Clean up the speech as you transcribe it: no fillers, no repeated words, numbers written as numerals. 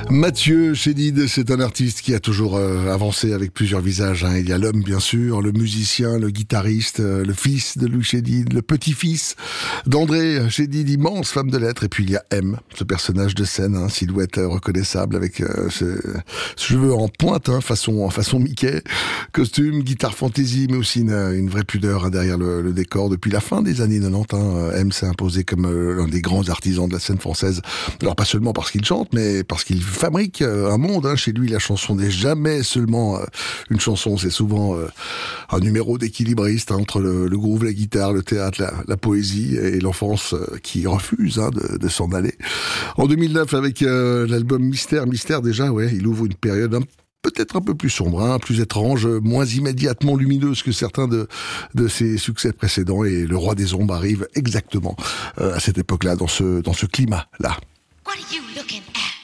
Mathieu Chédid, c'est un artiste qui a toujours avancé avec plusieurs visages. Il y a l'homme, bien sûr, le musicien, le guitariste, le fils de Louis Chédid, le petit-fils d'André Chédid, immense femme de lettres. Et puis il y a M, ce personnage de scène, silhouette reconnaissable avec ses cheveux en pointe, façon Mickey, costume, guitare fantaisie, mais aussi une vraie pudeur derrière le décor. Depuis la fin des années 90, M s'est imposé comme l'un des grands artisans de la scène française. Alors pas seulement parce qu'il chante, mais parce qu'il fabrique un monde. Chez lui, la chanson n'est jamais seulement une chanson, c'est souvent un numéro d'équilibriste entre le groove, la guitare, le théâtre, la poésie et l'enfance qui refuse de s'en aller. En 2009, avec l'album Mystère déjà, il ouvre une période peut-être un peu plus sombre, plus étrange, moins immédiatement lumineuse que certains de ses succès précédents. Et Le Roi des Ombres arrive exactement à cette époque-là, dans ce climat-là. What are you looking at?